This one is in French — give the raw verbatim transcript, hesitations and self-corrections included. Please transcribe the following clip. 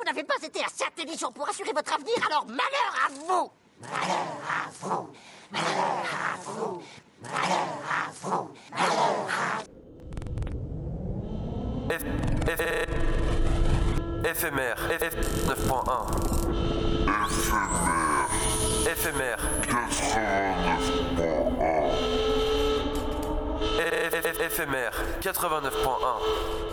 vous n'avez pas été assez intelligent pour assurer votre avenir, alors malheur à vous. Malheur à vous. Malheur à vous. Malheur à vous. Malheur à vous. F... F... Éphémère. F... neuf point un. Éphémère. Éphémère. quatre-vingt-neuf point un. Éphémère. quatre-vingt-neuf point un.